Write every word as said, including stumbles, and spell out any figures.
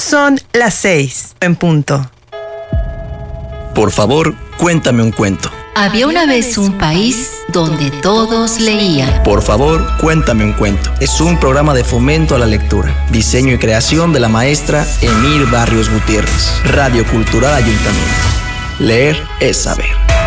Son las seis en punto. Por favor, cuéntame un cuento. Había una vez un país donde todos leían. Por favor, cuéntame un cuento. Es un programa de fomento a la lectura. Diseño y creación de la maestra Emir Barrios Gutiérrez. Radio Cultural Ayuntamiento. Leer es saber.